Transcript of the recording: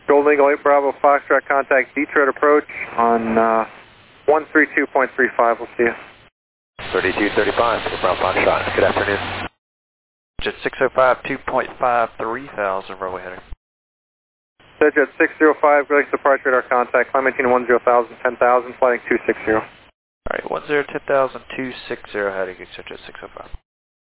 Golden Eagle 8 Bravo Foxtrot, contact Detroit approach on 132.35. We'll see you. 3235, Bravo Foxtrot. Good afternoon. Jet 605, 2.53 thousand, runway heading. Jet 605, Great Lakes departure radar contact, climb 18 10,000, 10,000, flighting 260. Alright, 10, 10,000, 260 heading, Jet 605.